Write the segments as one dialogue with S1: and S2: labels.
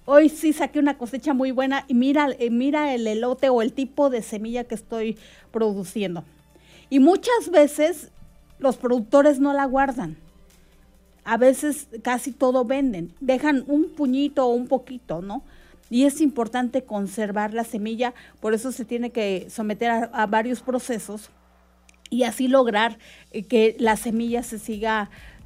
S1: hoy sí saqué una cosecha muy buena y mira el elote o el tipo de semilla que estoy produciendo. Y muchas veces los productores no la guardan. A veces casi todo venden, dejan un puñito o un poquito, ¿no? Y es importante conservar la semilla, por eso se tiene que someter a varios procesos y así lograr que la semilla se siga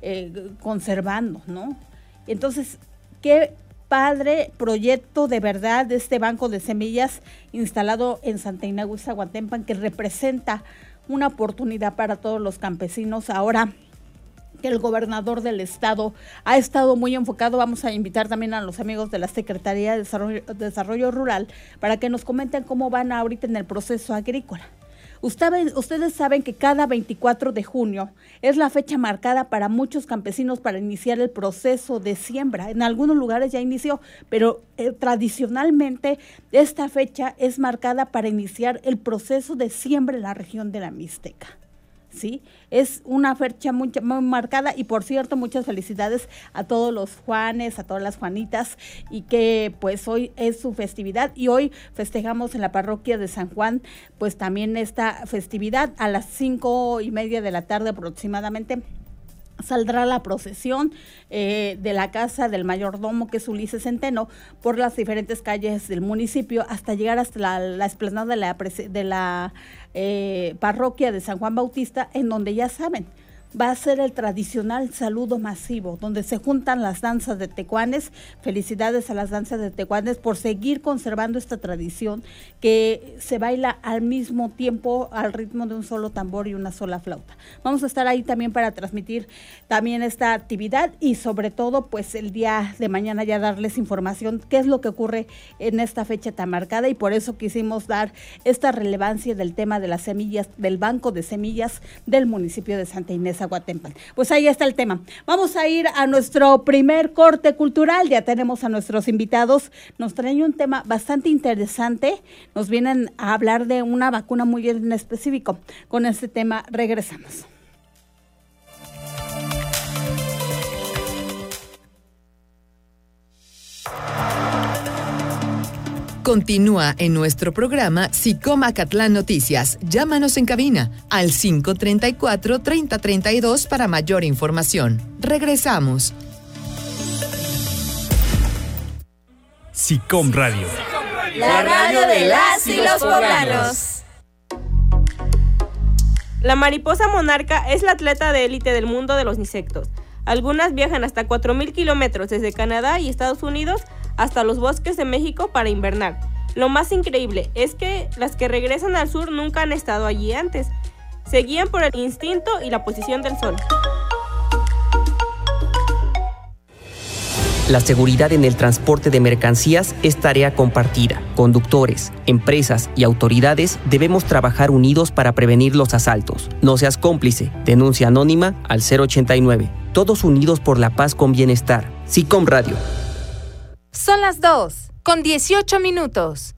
S1: conservando, ¿no? Entonces, qué padre proyecto de verdad de este banco de semillas instalado en Santa Inés Huitzahuatempan, que representa una oportunidad para todos los campesinos. Ahora que el gobernador del estado ha estado muy enfocado, vamos a invitar también a los amigos de la Secretaría de Desarrollo Rural para que nos comenten cómo van ahorita en el proceso agrícola. Ustedes saben que cada 24 de junio es la fecha marcada para muchos campesinos para iniciar el proceso de siembra. En algunos lugares ya inició, pero tradicionalmente esta fecha es marcada para iniciar el proceso de siembra en la región de la Mixteca. ¿Sí? Es una fecha muy marcada y, por cierto, muchas felicidades a todos los Juanes, a todas las Juanitas, y que pues hoy es su festividad y hoy festejamos en la parroquia de San Juan pues también esta festividad. A las 5:30 de la tarde aproximadamente saldrá la procesión de la casa del mayordomo, que es Ulises Centeno, por las diferentes calles del municipio hasta llegar hasta la explanada de la parroquia de San Juan Bautista, en donde ya saben, va a ser el tradicional saludo masivo, donde se juntan las danzas de tecuanes. Felicidades a las danzas de tecuanes por seguir conservando esta tradición que se baila al mismo tiempo al ritmo de un solo tambor y una sola flauta. Vamos a estar ahí también para transmitir también esta actividad y sobre todo pues el día de mañana ya darles información qué es lo que ocurre en esta fecha tan marcada, y por eso quisimos dar esta relevancia del tema de las semillas, del banco de semillas del municipio de Santa Inés Huitzahuatempan. Pues ahí está el tema. Vamos a ir a nuestro primer corte cultural. Ya tenemos a nuestros invitados. Nos traen un tema bastante interesante. Nos vienen a hablar de una vacuna muy en específico. Con este tema regresamos.
S2: Continúa en nuestro programa SICOM Acatlán Noticias. Llámanos en cabina al 534-3032 para mayor información. Regresamos.
S3: SICOM Radio.
S4: La radio de las y los poblanos.
S5: La mariposa monarca es la atleta de élite del mundo de los insectos. Algunas viajan hasta 4,000 kilómetros desde Canadá y Estados Unidos hasta los bosques de México para invernar. Lo más increíble es que las que regresan al sur nunca han estado allí antes. Se guían por el instinto y la posición del sol.
S6: La seguridad en el transporte de mercancías es tarea compartida. Conductores, empresas y autoridades debemos trabajar unidos para prevenir los asaltos. No seas cómplice. Denuncia anónima al 089. Todos unidos por la paz con bienestar. SICOM Radio.
S7: Son las 2:18.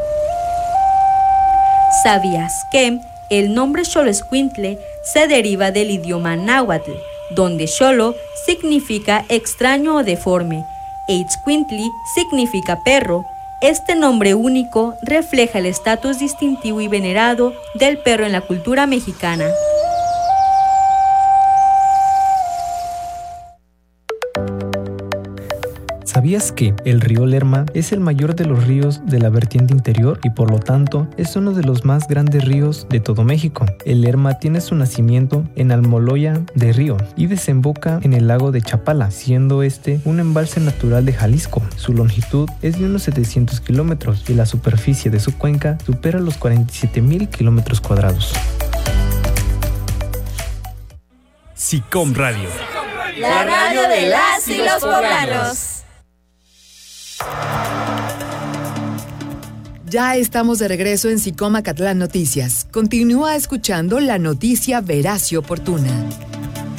S8: ¿Sabías que el nombre Xoloescuintle se deriva del idioma náhuatl, donde Xolo significa extraño o deforme e Itzcuintli significa perro? Este nombre único refleja el estatus distintivo y venerado del perro en la cultura mexicana.
S9: ¿Sabías que el río Lerma es el mayor de los ríos de la vertiente interior y por lo tanto es uno de los más grandes ríos de todo México? El Lerma tiene su nacimiento en Almoloya de Río y desemboca en el lago de Chapala, siendo este un embalse natural de Jalisco. Su longitud es de unos 700 kilómetros y la superficie de su cuenca supera los 47,000 kilómetros cuadrados.
S3: SICOM Radio.
S4: La radio de las y los poblanos.
S2: Ya estamos de regreso en SICOM Acatlán Noticias. Continúa escuchando la noticia veraz y oportuna.